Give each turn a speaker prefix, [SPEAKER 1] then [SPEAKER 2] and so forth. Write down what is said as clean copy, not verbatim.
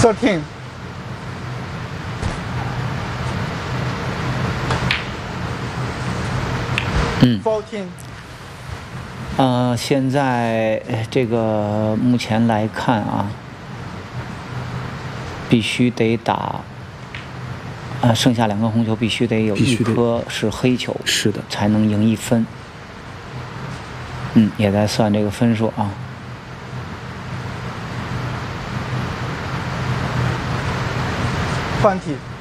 [SPEAKER 1] 13 14
[SPEAKER 2] 现在这个目前来看啊，必须得打，剩下2个红球必须得有1颗是黑球，
[SPEAKER 3] 是的，
[SPEAKER 2] 才能赢1分。也在算这个分数啊。
[SPEAKER 1] 20